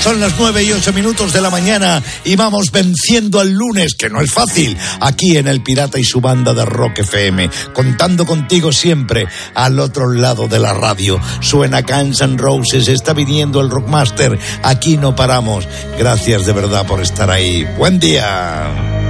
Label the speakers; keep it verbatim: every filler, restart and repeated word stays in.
Speaker 1: Son las nueve y ocho minutos de la mañana y vamos venciendo al lunes, que no es fácil, aquí en El Pirata y su banda de Rock F M, contando contigo siempre al otro lado de la radio. Suena Guns N' Roses, está viniendo el Rockmaster, aquí no paramos. Gracias de verdad por estar ahí. Buen día.